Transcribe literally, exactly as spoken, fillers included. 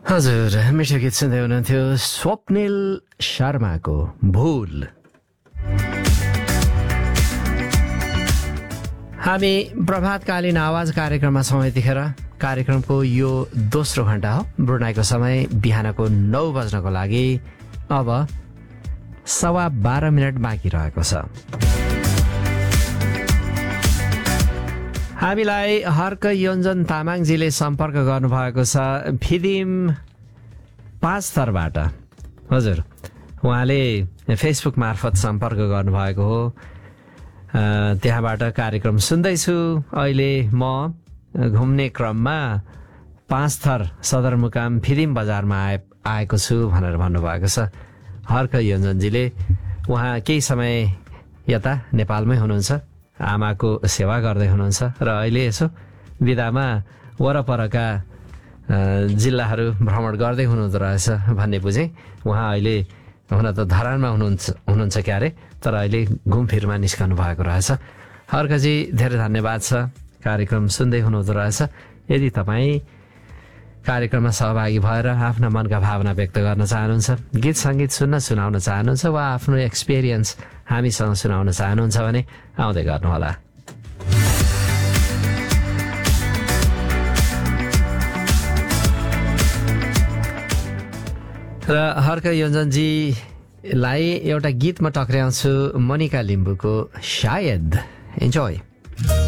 हजुर मिठो गीत सुन्दै हुनुहुन्थ्यो स्वप्निल शर्माको भूल। हामी प्रभातकालीन आवाज कार्यक्रममा छौँ यतिखेर। कार्यक्रमको यो दोस्रो घण्टा हो। ब्रुनाईको समय बिहानको नौ बज्नको लागि अब सवा बाह्र मिनट बाँकी रहेको छ। हामीलाई हर्क योन्जन तामाङजीले सम्पर्क गर्नुभएको छ फिदिम पाँच थरबाट। हजुर उहाँले फेसबुक मार्फत सम्पर्क गर्नुभएको हो। त्यहाँबाट कार्यक्रम सुन्दैछु, अहिले म घुम्ने क्रममा पाँच थर सदरमुकाम फिदिम बजारमा आए आएको छु भनेर भन्नुभएको छ हर्क योन्जनजीले। उहाँ केही समय यता नेपालमै हुनुहुन्छ, आमाको सेवा गर्दै हुनुहुन्छ र अहिले यसो विदामा वरपरका जिल्लाहरू भ्रमण गर्दै हुनुहुँदो रहेछ भन्ने बुझेँ। उहाँ अहिले हुन त धरानमा हुनुहुन्छ हुनुहुन्छ क्यारे, तर अहिले घुमफिरमा निस्कनु भएको रहेछ। हर्कजी धेरै धन्यवाद छ, कार्यक्रम सुन्दै हुनुहुँदो रहेछ। यदि तपाईँ कार्यक्रममा सहभागी भएर आफ्ना मनका भावना व्यक्त गर्न चाहनुहुन्छ, गीत सङ्गीत सुन्न सुनाउन चाहनुहुन्छ वा आफ्नो एक्सपिरियन्स हामीसँग सुनाउन चाहनुहुन्छ भने आउँदै गर्नुहोला। र हर्क योन्जनजीलाई एउटा गीत म टक्र्याउँछु, मोनिका लिम्बूको सायद। इन्जोय।